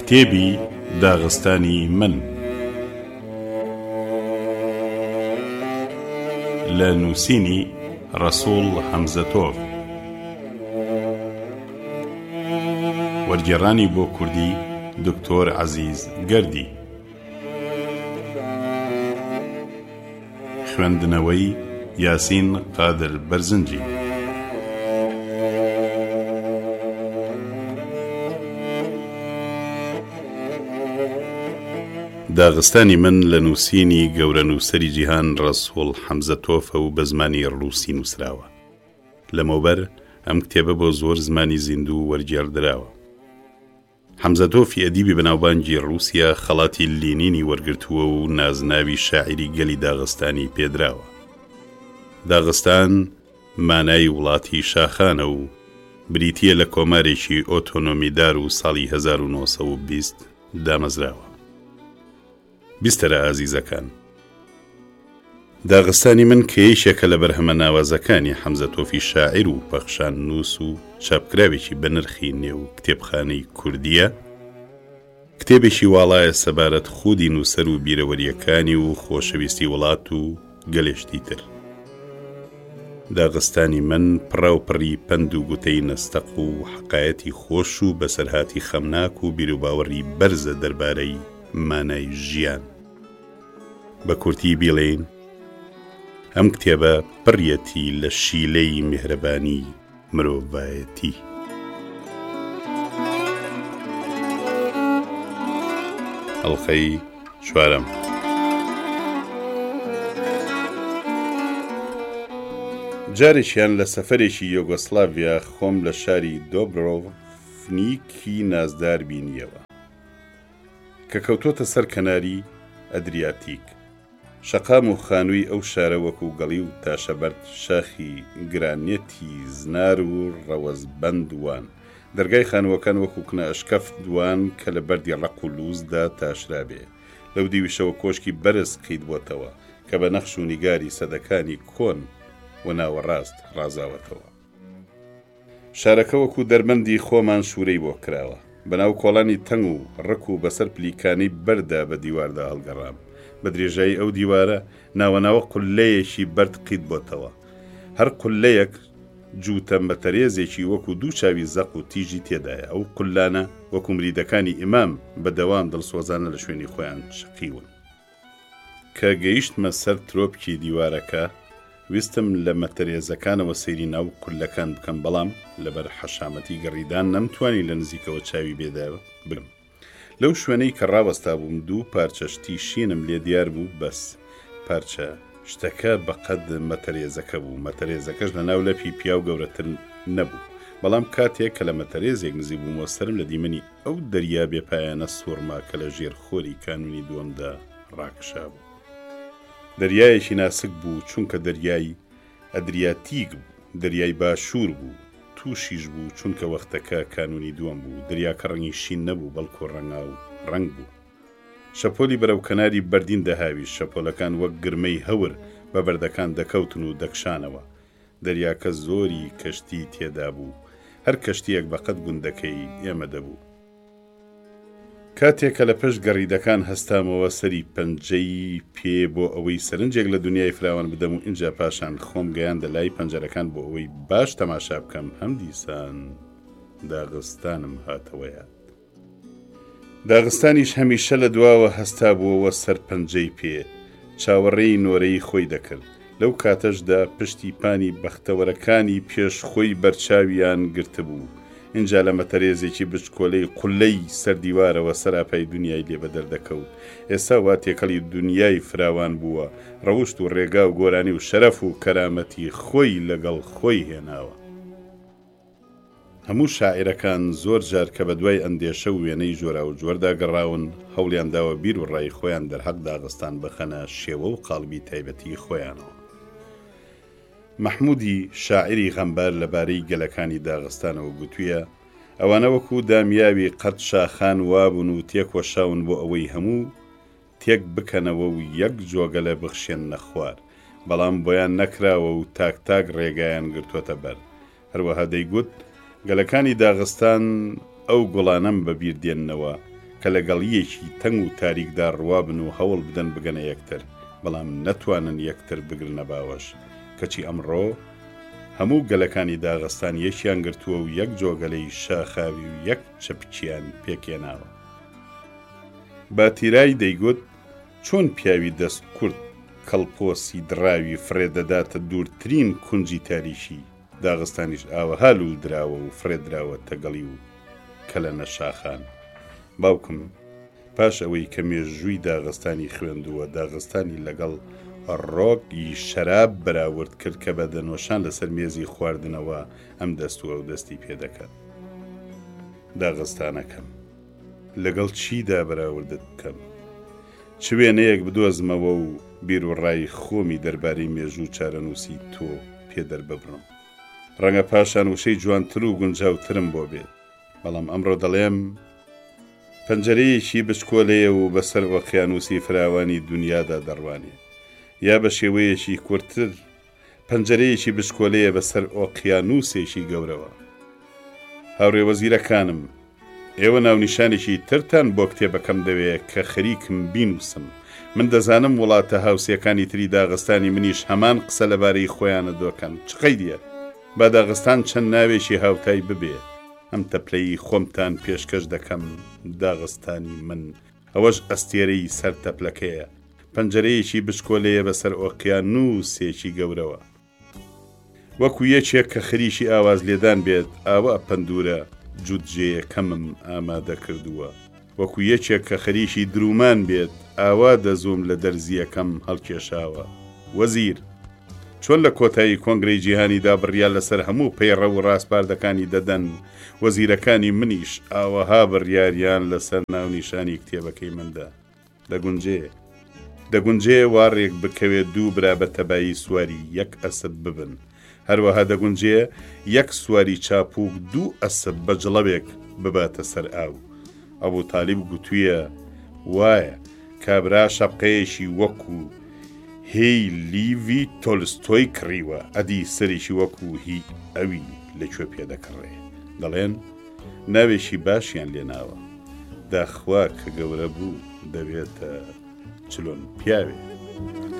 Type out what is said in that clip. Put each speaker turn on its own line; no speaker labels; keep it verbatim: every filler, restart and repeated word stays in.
کتێبی داغستانی من لە نووسینی ڕەسوڵ حەمزەتۆڤ، وەرگێڕانی بۆ کوردی دکتۆر عەزیز گەردی، خوێندنەوەی یاسین قادر بەرزنجی. داغستانی من لە نووسینی گەورە نووسەری جیهان ڕەسوڵ حەمزەتۆڤە و بە زمانی ڕووسی نووسراوە. لەمەوبەر ئەم کتێبە بۆ زۆر زمانی زیندوو وەرگێڕدراوە. حەمزەتۆڤی ئەدیبی بەناوبانگی ڕووسیا خەڵاتی لینینی وەرگرتووە و نازناوی شاعیری گەلی داغستانی پێدراوە. داغستان مانای وڵاتی شاخانە و بریتیە لە کۆمارێکی ئۆتۆنۆمیدار و ساڵی هەزار و نۆ سەد و بیست دامەزراوە. بیستەرە ئازیزەکان، داغستانی من کەیشێکە لە بەرهەمە ناوازەکانی حەمزەتۆڤی شاعیر و پەخشان نووس و چاپکراوێکی بەنرخی نێو کتێبخانەی کوردیە، کتێبێکی واڵایە سەبارەت خودی نووسەر و بیرەوەریەکانی و خۆشەویستی وڵات و گەلێشتی تر. داغستانی من پڕاوپڕی پند و گوتەی نەستەق و حەقایەتی خۆش و بەسەرهاتی خەمناک و بیرروباوەڕی بەرزە دەربارەی مانای ژیان. بە کورتی بیڵێن ئەم کتێبە پڕیەتی لە شیلەی میهرەبانی مرۆڤایەتی. ئەڵخەی چوارەم. جارێکیان لە سەفەرێکی یۆگۆسلاڤیا خۆم لە شاری دۆبرۆڤنیکی نازدار بینیەوە کە کەوتۆتە سەر کەناری ئەدریاتیک. شەقام و خانووی ئەو شارە وەکو گەڵی و تاشەبەرد، شاخی گرانێتی زنار و ڕەوەزبەند دوان، دەرگای خانووەکان وەکو کنە ئەشکەف دوان کە لە بەردی ڕق و لووزدا تاشرابێ. لەو دیویشەوە کۆشکی بەرز قید بۆتەوە کە بە نەخش و نیگاری سەدەکانی کۆن و ناوەڕاست ڕازاوەتەوە. شارەکە وەکو دەرمەندی خۆمان شوورەی بۆ کراوە. بەناو کۆڵانی تەنگ و ڕق و بەسەر پلیکانی بەردا بە دیواردا هەڵگەڕام. بە درێژایی ئەو دیوارە ناوەناوە قولەیەکی بەرد قید بۆتەوە. هەر قولەیەک جووتە مەتەرێزێکی وەکو دوو چاوی زەق و تیژی تێدایە. ئەو قولانە وەکو مریدەکانی ئیمام بەدەوام دڵسۆزانە لە شوێنی خۆیان شقیون. کە گەیشتمە سەر ترۆپکی دیوارەکە، ویستم لە مەتەرێزەکانەوە سەیری ناو قولەکان بکەم، بەڵام لەبەر حەشامەتی گەڕیدان نەمتوانی لە نزیکەوە چاوی بێدا بگرم. لەو شوێنەی کە ڕاوەستا بووم دوو پارچەشتی شینم لێ دیار بوو، بەس پارچە شتەکە بەقەد مەتەرێزەکە بوو. مەتەرێزەکەش لە ناو لەپی پیا و گەورەتر نەبوو، بەڵام کاتێک کە لە مەتەرێزێک نزیک بووم وەسەرم لە دیمەنی ئەو دەریا بێپایانە سوورما کە لە ژێر خۆری کانونی دووەمدا ڕاکشا بوو. دەریایەکی ناسک بوو، چونکە دەریای ئەدریاتیک بوو، دەریای باشوور بوو، تووشیش بوو چونکە وەختەکە کانونی دووەم بوو. دەریاکە ڕەنگی شین نەبوو، بەڵکو ڕەنگا و ڕەنگ بوو. شەپۆلی بەرەو کەناری بەردین دەهاوی، شەپۆلەکان وەک گرمەی هەور بە بەردەکان دەکەوتن و دەکشانەوە. دەریاکە زۆری کەشتی تێدا بوو، هەر کەشتیەک بەقەد گوندەکەی ئێمە دەبوو. کاتێکە لە پشت گەڕیدەکان هەستامەوە سەری پەنجەی پێ بۆ ئەوەی سەرنجێک لە دنیای فراوان بدەم و اینجا پاشان خۆم گەیاندە لای پەنجەرەکان بۆ ئەوەی باش تەماشا بکەم، هەم دیسان داغستانم هاتەوەیە. داغستانیش هەمیشە لە دواوە هەستا بووەوە سەر پەنجەی پێ، چاوەڕێی نۆرەی خۆی دەکرد. لەو کاتەشدا پشتی پانی بەختەوەرەکانی پێش خۆی بەرچاویان گرتبوو. اینجا لە مەتەرێزێکی بچکۆلەی قولەی سەردیوارەوە سەراپای دنیای لێ بە دەردەکەوت. ئێستا وا تێکەڵی دنیای فراوان بووە، ڕەوشت و ڕێگا و گۆرانی و شەرەف و کەرامەتی خۆی لەگەڵ خۆی هێناوە. هەموو شاعیرەکان زۆر جار کە بە دوای ئەندێشە و وێنەی جۆرا و جۆردا گەڕاون، هەوڵیان داوە بیر و ڕای خۆیان دەرهەق داغستان بخەنە شێوە و قاڵبی تایبەتی خۆیانەوە. مەحموودی شاعیری غەمبار لەبارەی گەلەکانی داغستانەوە گوتوویە، ئەوانە وەکو دامیاوی قەت شاخان وابوون و تێکۆشاون بۆ ئەوەی هەموو تێک بکەنەوە و یەک جۆگە لە بخشێن نەخوار، بەڵام بۆیان نەکراوە و تاک تاک ڕێگایان گرتوۆتە بەر. هەروەها دەیگوت گەلەکانی داغستان ئەو گوڵانەم بەبیردێننەوە کە لەگەڵیەکی تەنگ و تاریکدا ڕوابن و هەوڵ بدەن بگەنە یەکتر، بەڵام نەتوانن یەکتر بگرنە باوەش، کەچی ئەمڕۆ هەموو گەلەکانی داغستان یەکیان گرتووە و یەک جۆگەلەی شاخاوی و یەک چەپچیان پێکێناوە. باتیرای دەیگوت چۆن پیاوی دەست کورد کەڵپۆسی دراوی فرێدەداتە دوورترین کونجی تاریشی، داغستانیش ئاوەها لوول دراوە و فرێدراوە تەگەڵی و کە لە نەشاخان. باوکم پاش ئەوەی کە مێژووی داغستانی خوێندووە داغستانی لەگەڵ ڕۆکی شەراب بەراورد کرد کە بە دەنۆشان لەسەر مێزی خواردنەوە ئەم دەستووە و دەستی پێدەکات. داغستانەکەم لەگەڵ چیدا بەراوردت بکەم؟ چ وێنەیەک بدۆزمەوە و بیر و ڕای خۆمی دەربارەی مێژوو چارەنووسی تۆ پێدەرببڕم. ڕەنگە پاشان وشەی جوانتر و گونجاوترم بۆ بێت، بەڵام ئەمڕۆ دەڵێم پەنجەرەیەکی بچکۆلەیە و بەسەر ئۆقیانوسی فراوانی دنیادا دەڕوانێ، یا بە شێوەیەکی کورتتر پەنجەرەیەکی بچکۆلەیە بەسەر ئۆقیانوسێکی گەورەوە. هاوڕێ وەزیرەکانم، ئێوە ناونیشانێکی ترتان بۆ کتێبەکەم دەوێت کە خەریکم بینوسم. من دەزانم وڵاتە هاوسیەکانی تری داغستانی منیش هەمان قسە لەبارەی خۆیانە دۆکەن. چ قەیدیە؟ با داغستان چەند ناوێکی هاوتای ببێ. ئەم تەپلەی خۆمتان پێشکەش دەکەم داغستانی من، ئەوەش ئەستێرەی سەر تەپلەکەیە، پەنجەرەیەکی بچکۆلەیە بەسەر ئۆقیانوسێکی گەورەوە. وەکو یەکێک کە خەریکی ئاواز لێدان بێت، ئاوا پەندورە جوودجێیەکەمم ئامادە کردووە. وەکو یەکێک کە خەریکی درومان بێت، ئاوا دەزوم لە دەرزیەکەم هەڵکێشاوە. وەزیر، چۆن لە کۆتایی کۆنگرەی جیهانیدا بڕیان لەسەر هەموو پەیڕە و ڕاستپاردەکانی دەدەن، وەزیرەکانی منیش ئاوەها بڕیاریان لەسەر ناونیشانی کتێبەکەی مندا. دەگونجێ دەگونجێ وارێک بکەوێت دوو برا بە تەبایی سواری یەک ئەسب ببن، هەروەها دەگونجێ یەک سواری چاپوک دوو ئەسب بە جڵەوێک بباتە سەر ئاو. ئەبوو تالیب گوتوویە وایە کابرا شەپقەیەشی وەکو هی لیڤی تۆلستۆی کڕیوە، ئەدی سەریشی وەکو هی ئەوی لەکوێ پێدەکڕێ. دەڵێن ناوێکی باشیان لێناوە، داخوا کە گەورە بوو دەبێتە چلۆن پیاوێ.